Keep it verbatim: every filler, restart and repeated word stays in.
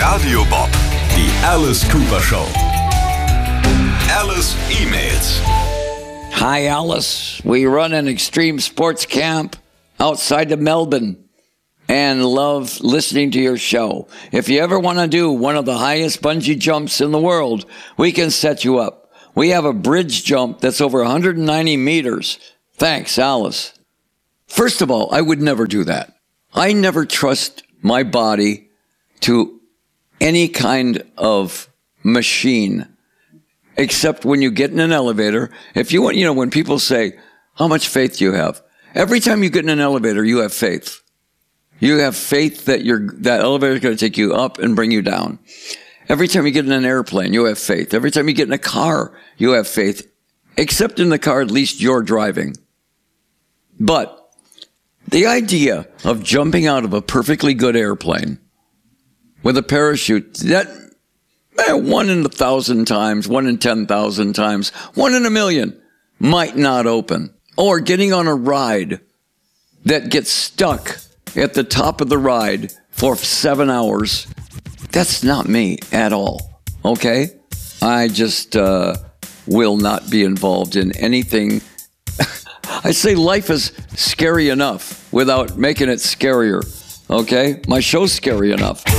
Radio Bob, die Alice Cooper Show. Alice emails. Hi, Alice. We run an extreme sports camp outside of Melbourne and love listening to your show. If you ever want to do one of the highest bungee jumps in the world, we can set you up. We have a bridge jump that's over one hundred ninety meters. Thanks, Alice. First of all, I would never do that. I never trust my body to any kind of machine, except when you get in an elevator. If you want, you know, when people say, how much faith do you have? Every time you get in an elevator, you have faith. You have faith that your that elevator is going to take you up and bring you down. Every time you get in an airplane, you have faith. Every time you get in a car, you have faith. Except in the car, at least you're driving. But the idea of jumping out of a perfectly good airplane with a parachute, that eh, one in a thousand times, one in ten thousand times, one in a million might not open. Or getting on a ride that gets stuck at the top of the ride for seven hours. That's not me at all, okay? I just uh, will not be involved in anything. I say life is scary enough without making it scarier, okay? My show's scary enough.